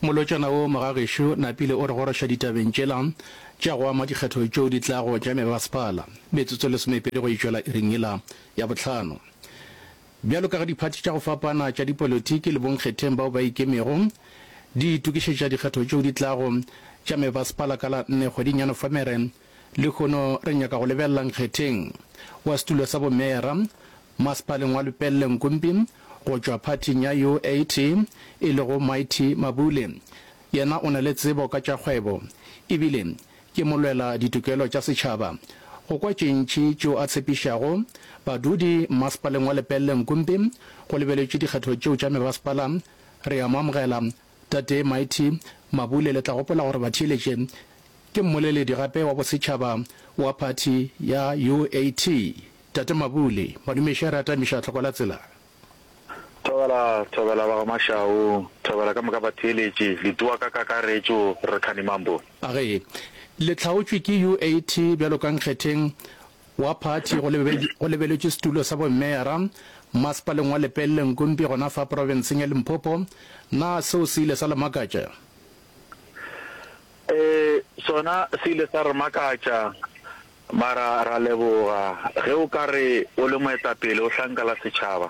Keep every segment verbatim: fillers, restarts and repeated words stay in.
molotšana o Mogagesho napile o re goroša ditabeng tšela tša go ama dikgetho tšeo di tla go tša mebasepala metsotso lesomepedi go itšwela iringela ya bohlano. Bjalo ka ga diphati tša go fapana tša dipolotiki le bonkgetheng bao ba ikemego di itukišetša dikgetho tšeo di tla go tša mebasepala ka la nne kgweding ya Nofemere, le kgono re nyaka go lebelela nkgetheng wa setulo sa bomera masepaleng wa Lepelle Nkumpi go tšwa phating ya U A T e le go Mighty Mabule. Yena o na le tsebo ka tša kgwebo ebile ke molwela ditokelo tša setšhaba go kwa tšentši tšeo a tshepišago badudi masepaleng wa Lepelle Nkumpi go lebeletše dikgetho tšeo tša mebasepala. Re a mamogela tate Mighty Mabule, le tla gopola gore ba theeletše ke mmoleledi gape wa bosetšhaba wa phathi ya U A T. Tate Mabule, madumeša rata miša tlhokola tsela. Tobela tobela ba mashao tobela ka moka ba theeletše le tua ka kakaretšo re khani mambo age le tlhaotšwe ke U A T bjalo ka nkgetheng wa phathi go lebeletše setulo sa bomera masepaleng wa Lepelle Nkumpi gona fa provinceng ya Limpopo. Na seo se ile sa le makatša? eh sona se ile sa re makatša mara ra leboga ge o ka re o le moetapele o hlankala setšhaba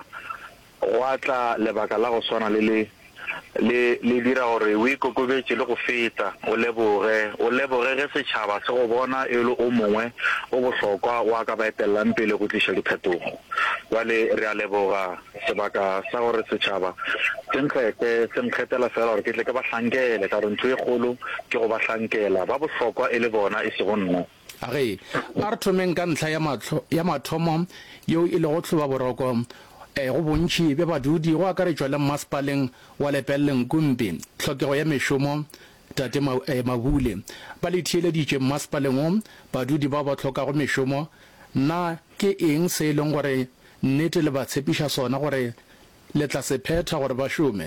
wa tla lebaka la go swana le le le le dira gore o ikokobetse le go feta o leboge o leboge ge setšhaba se go bona e le o mongwe o bohlokwa wa ka ba etelang pele go tliša diphetogo. Jwale re a leboga sebaka sa gore setšhaba senkgete senkgetela fela gore ke tle ke ba hlankele ka re ntho e kgolo ke go ba hlankela ba bohlokwa e le bona e se go nna. Age a re thomeng ka ntlha ya mathomo yeo e le go tlhoba boroko e go bontši be badudi go akaretšwa le masepaleng wa Lepelle Nkumpi tlhokego ya mešomo. Tate Mabule ba le theeleditše masepaleng o badudi ba ba tlhokago mešomo. Na ke eng se e leng gore nnete le ba tshepiša sona gore le tla se phetha gore ba šome?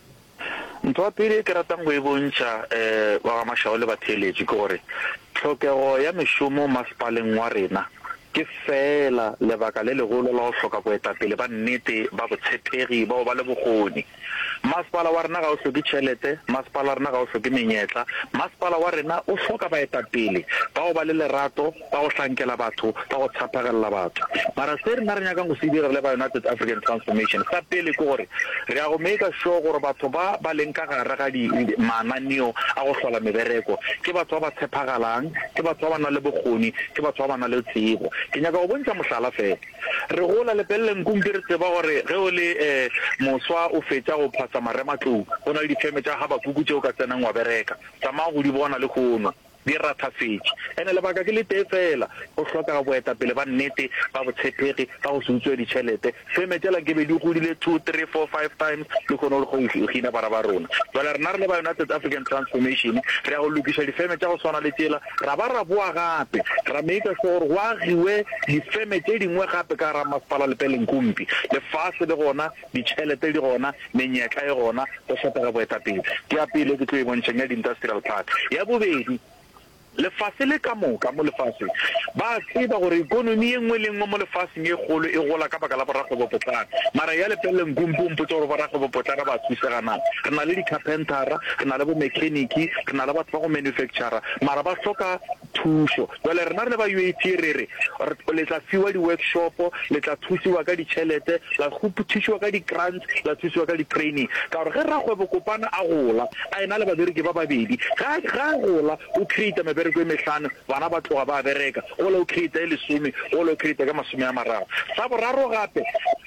Ntho ya pele ke ratang go e bontšha um wa ga mašao le batheeletši ke gore tlhokego ya mešomo masepaleng wa rena ke fela lebaka le legolo la go hloka boetapele ba nnete ba botshepegi bao ba le bokgoni. Masepala wa rena ga o hloke tšhelete, masepala wa rena ga o hloke menyetla, masepala wa rena o hloka baetapele bao ba le lerato ba go hlankela batho ba go tshepagelela batho. Mara se rena re nyakang go se dira le ba United African Transformation sa pele ke gore re a go make sure gore batho ba ba leng ka gare ga di mananeo a go hlola mebereko ke batho ba ba tshepagalang, ke batho ba ba nang le bokgoni, ke batho ba ba nang le tsebo. Ke nyaka go bontšha mohlala fela re gola Lepelle Nkumpi re tseba gore ge o le um moswa o fetša go phasa marematlou go na le difeme tša ga bakuku tšeo ka tsenang wa bereka tsamaya go di bona le kgonwa di rathafetše ene lebaka ke le tee fela go hlokega boetapele ba nnete ba botshepegi ba go se utswe ditšhelete. Feme tšela ke be di godile two three four five times le kgone go gina bara ba rona. Jale rena re le ba United African Transformation re ya go lokiša difeme tša go swana le tšela ra ba ra boa gape ra make sure gore go agiwe difeme tše dingwe gape ka ra masepala Lepelle Nkumpi lefase le gona ditšhelete di gona menyetla e gona go hlokega boetapele. Ke ya pele ke tlo e bontšheng ya di-industrial park. Ya bobedi lefase le ka moka mo lefaseng ba tseba gore ikonomi e nngwe le nngwe mo lefaseng e kgolo e gola ka baka la borakgwebopotlana. Mara ya Lepelle Nkumpi o mpotse gore borakgwebopotlana ba thuseganang. Re na le di-carpentera, re na le bo-mechaniki, re na le batho ba go manufactura mara ba hloka thuso. Jale rena re le ba U A T re re le tla fiwa di-workshopo, le tla thusiwa ka ditšhelete, la thusiwa ka di-grants, la thusiwa ka di-training ka gore ge rakgwebokopana a gola a ena le babereki ba babedi ga a gola o create mebereko e mehlano bana ba tloga ba bereka o le o create e lesome o le o create ka masome a mararo. Sa boraro gape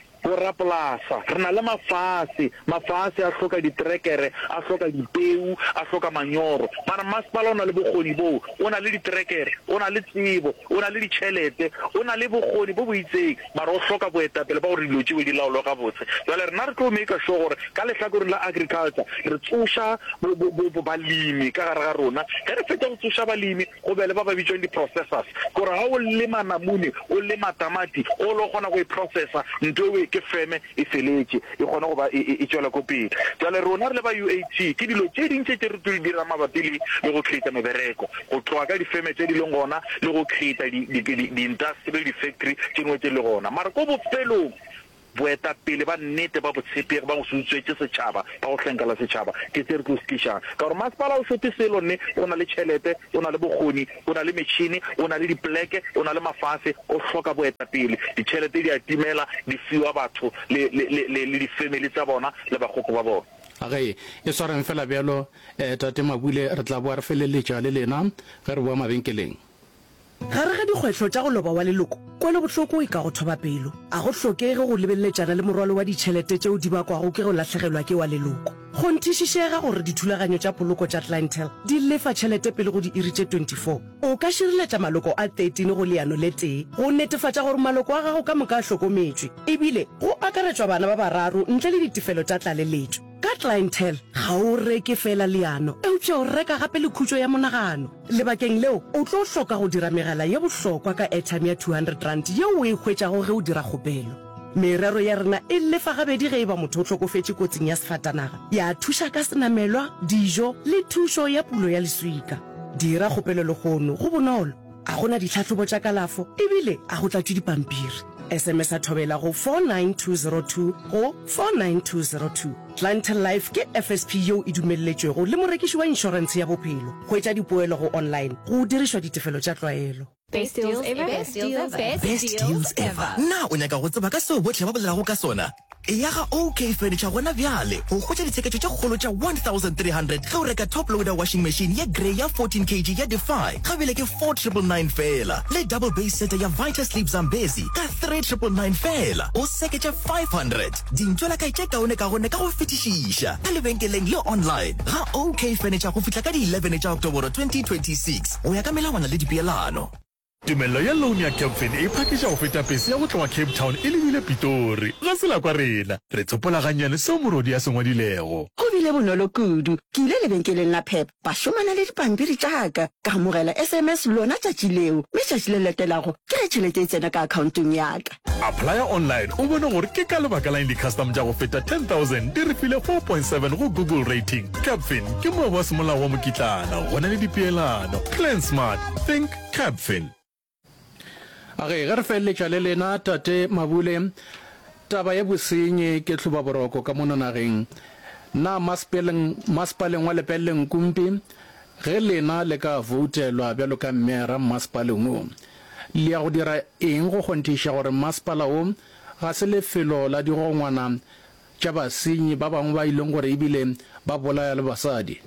borapolasa re na le mafase mafase a hloka ditrekere a hloka dipeu a hloka manyoro mara masepala o na le bokgoni boo o na le ditrekere o na le tsebo o na le ditšhelete o na le bokgoni bo bo itseng mara o hloka boetapele ba gore dilo tšeo di laolwa ga botse. Jale rena re tlo make sure gore ka lehlakoreng la agriculture re tsoša balemi ka gare ga rona ge re fetsa go tsoša balemi go bele ba ba bitswang di-processors gore ga o lema namune o lema tamati o le kgona go e processa ntho e ke feme e feletše e kgona go ba e tšwela ko pele. Jale rona re le ba U A T ke dilo tše dintše tše re tlo di dira mabapi le go creata mebereko go tloga ka difeme tše di leng gona le go creata di-industry le di-factory tše dingwe tše le gona. Mara ko bofelong boetapele ba nnete ba botshepegi ba go sutswetse setšhaba ba go hlenkela setšhaba ke tse re tlo se tlišang ka gore masepala o tlhope selo nne o na le tšhelete o na le bokgoni o na le metšhini o na le dipleke o na le mafatshe o hloka boetapele ditšhelete di a timela di fiwa batho le difamily tsa bona le bagoko ba bona age e swarang fela bjalo um tate Mabule re tla boa re feleletša le lena ge re boa mabenkeleng gare ga dikgwetlho tša go loba wa leloko kwele botlhoko e ka go thoba pelo a go tlhokege go lebeleletsana le morwalo wa ditšhelete tšeo di bakwago ke go latlhegelwa ke wa leloko go nthišišega gore dithulaganyo tša poloko tša clientele di lefa tšhelete pele go di iri tše twenty-four o ka šireletša maloko a thirteen go leano le tee go netefatša gore maloko a gago ka moka a hlokometswe ebile go akaretšwa bana ba bararo ntle le ditefelo tša tlaleletšo ka clientele ga o reke fela leano eupša o reka gape le khutšo ya monagano lebakeng leo o tlo hloka go dira megala ye bohlokwa ka airtime ya two hundred rand yeo o e hwetšago ge o dira kgopelo merero ya rena e lefa gabedi ge e ba motho o tlhokofetše kotsing ya sefatanaga ya thuša ka senamelwa dijo le thušo ya pulo ya leswika dira kgopelo legono go bonolo a gona ditlhatlhobo tša kalafo ebile a go tlatšwe dipampiri S M S a thobela go four nine two zero two go four nine two zero two Clientele Life ke F S P yeo e dumelletšwego le morekiši wa inšorense ya bophelo go etša dipoelo go online go dirišwa ditefelo tša tlwaelo Best deals ever. Best deals ever. Best deals ever. Na o nyaka go tseba ka seo botlhe ba bolelago ka sona. E ya ga OK Furniture gona bjale go khotša ditsheketšo tša kgolo tša one thousand three hundred ge o reka top loader washing machine ya grey ya fourteen kilograms ya Defy ga bile ke four nine nine nine fela le double base set ya Vita Sleep Zambezi ka three nine nine nine fela o seketša five hundred dintšwela ka itše kaone ka gone ka go fetišiša ka lebenkeleng le online ga OK Furniture go fihla ka di eleven tša October twenty twenty-six go ya ka melawana le dipeelano. Tumelo ya loan ya Capfin e phakisa go feta pese ya go tloga Cape Town e lebile Pitori ga sela kwa rena re tsopola ganyane seo morodi ya sengwadilego go bile bonolo kudu ke ile lebenkeleng la Pep ba šomana le dipampiri tšaka ka amogela S M S lona tšatši leo mme tšatši le letelago ke ge tšhelete e tsena ka accountong yaka apply online o bone gore ke ka lebaka la di-custom tša go feta ten thousand di re file four point seven go Google rating. Capfin ke moa wa semolao wa mokitlana gona le dipeelano. Plan smart, think Capfin. age ge re feleletša le lena tate Mabule taba ya bosenye ke tlhoba boroko ka monanageng na masepaleng wa lepeleng kumpi ge lena le ka voutelwa bjalo ka mmera masepaleng o le ya go dira eng go kgonthiša gore masepala o ga se lefelo la digongwana tša basenyi ba bangwe ba ileng gore ebile ba bolaya le basadi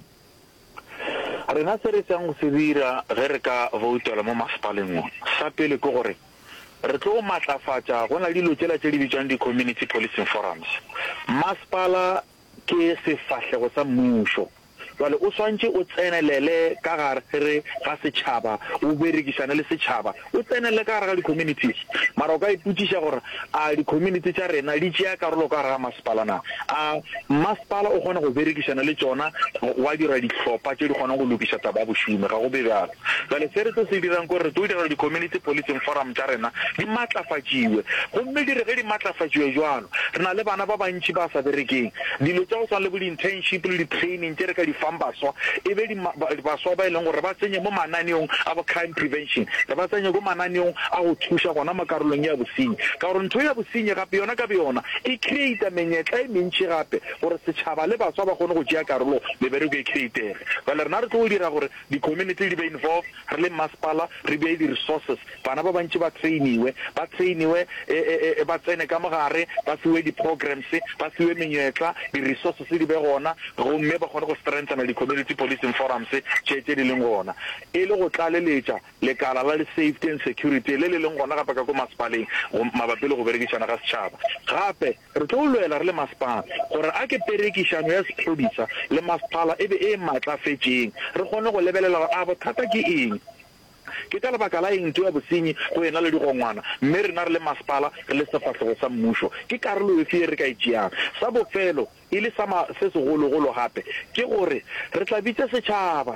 rena se re tsang go se dira ge re ka voutela mo masepaleng o sa pele ke gore re tlo matlafatša go na le dilo tsela tse di bitswang di-community policing forums masepala ke sefahlego sa mmušo jale o swantše o tsenelele ka gare re ga setšhaba o berekišane le setšhaba o tsenelele ka gare ga di-communities mara o ka ipotšiša gore a di-community tša rena di tšea karolo ka gare ga masepala na a masepala o kgona go berekišana le tšona wa dira dihlopha tše di kgonang go lokiša taba ya bošume ga go be bjalo jale se re tlo se dirang kore re tlo dira di-community policing forum tša rena di matlafatšiwe gomme di re ge di matlafatšiwe jalo re na le bana ba bantši ba sa berekeng dilo tša go swana le bo di-internship le di-training tše re ka di fang baswa e be baswa ba e leng gore ba tsenye mo mananeong a bo crime prevention re ba tsenye go mananeong a go thuša gona makarolong ya bosenyi ka gore ntho ya bosenyi gape yona ka yona e create menyetla e mentši gape gore setšhaba le baswa ba kgone go tšea karolo mebereko e createge jale rena re tlo go dira gore di-community di be involved re le masepala re bee di-resources bana ba bantši ba trainiwe ba trainiwe ba tsene ka mogare ba fiwe di-programs ba fiwe menyetla di-resources di be gona gomme ba kgone go strengthen di-community policing forums tše tše di leng gona e le go tlaleletša lekala la safety and security le le leng gona gape ka ko masepaleng mabapi le go berekišana ga setšhaba gape re tlo lwela re le masepala gore a ke perekišano ya sephodisa le masepala e be e matlafetšeng re kgone go lebelela gore a bothata ke eng ke ka lebaka la eng ntho ya bosenyi go ena le digongwana mme rena re le masepala re le sefahlego sa mmušo ke karolo e fe re ka e tšeang sa bofelo e le se segologolo gape ke gore re tla bitse setšhaba ka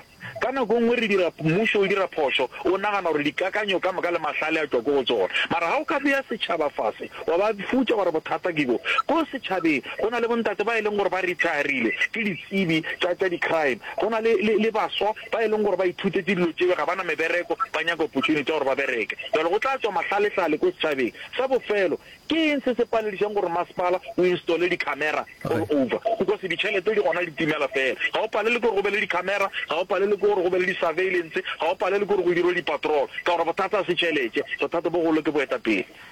ka nako nngwe re dira mmuso o dira phoso o nagana gore dikakanyo ka moka le mahlale a tswa go tsona mara ha o ka beya setšhaba fase wa ba futsa gore bothata ke bo ko setšhabeng go na le bontate ba e leng gore ba retirile ke ditsebi tsa tsa di-crime go na le le baswa ba e leng gore ba ithutetse dilo tseo ga bana mebereko ba nyaka opportunity gore ba bereke jalo go tla tswa mahlale-hlale ko setšhabeng sa bofelo ke eng se se paledišang gore masepala o installe di-camera all over because ditšhelete di gona ditimela fela ga o palele gore go be le di-camera ga o palele gore go be le di-surveillance ga o palele gore go dirwe di-patrol ka gore bothata a se tšhelete bothata bo golo ke boetapele